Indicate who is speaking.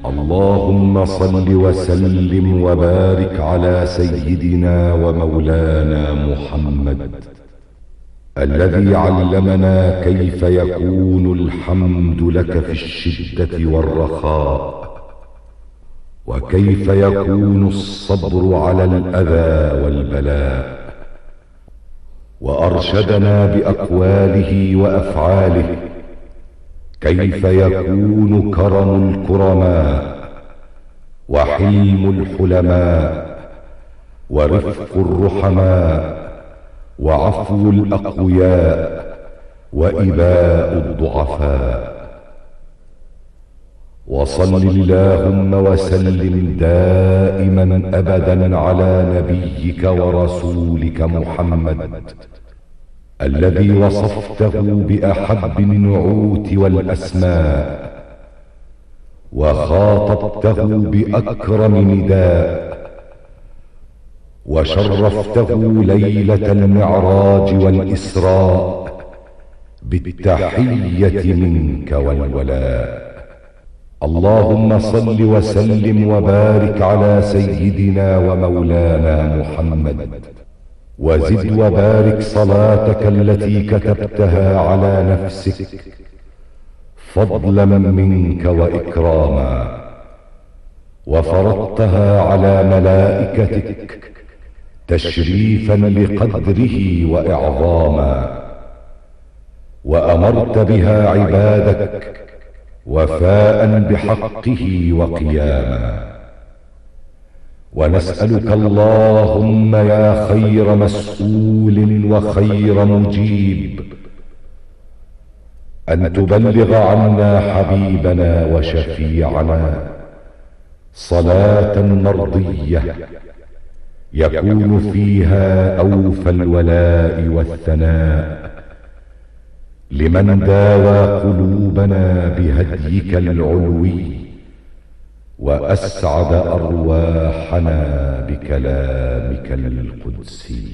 Speaker 1: اللهم صل وسلم وبارك على سيدنا ومولانا محمد الذي علمنا كيف يكون الحمد لك في الشدة والرخاء، وكيف يكون الصبر على الأذى والبلاء، وأرشدنا بأقواله وأفعاله كيف يكون كرم الكرماء وحلم الحلماء ورفق الرحماء وعفو الأقوياء وإباء الضعفاء. وصل اللهم وسلم دائما أبدا على نبيك ورسولك محمد الذي وصفته بأحب النعوت والأسماء، وخاطبته بأكرم نداء، وشرفته ليلة المعراج والإسراء بالتحية منك والولاء. اللهم صل وسلم وبارك على سيدنا ومولانا محمد، وزد وبارك صلاتك التي كتبتها على نفسك فضلا منك وإكراما، وفرضتها على ملائكتك تشريفا لقدره وإعظاما، وأمرت بها عبادك وفاء بحقه وقياما. ونسألك اللهم يا خير مسؤول وخير مجيب أن تبلغ عنا حبيبنا وشفيعنا صلاة مرضية يكون فيها أوفى الولاء والثناء لمن داوى قلوبنا بهديك العلوي، وأسعد أرواحنا بكلامك القدسي.